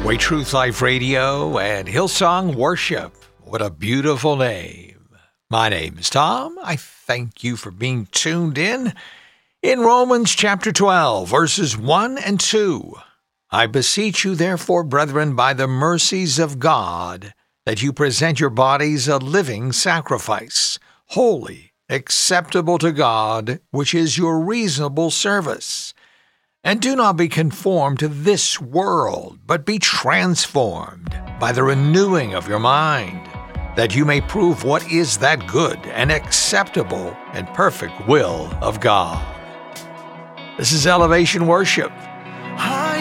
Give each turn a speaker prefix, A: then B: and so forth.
A: Way Truth Life Radio and Hillsong Worship. What a beautiful name. My name is Tom. I thank you for being tuned in. In Romans chapter 12, verses 1 and 2, I beseech you therefore, brethren, by the mercies of God, that you present your bodies a living sacrifice, holy, acceptable to God, which is your reasonable service. And do not be conformed to this world, but be transformed by the renewing of your mind, that you may prove what is that good and acceptable and perfect will of God. This is Elevation Worship,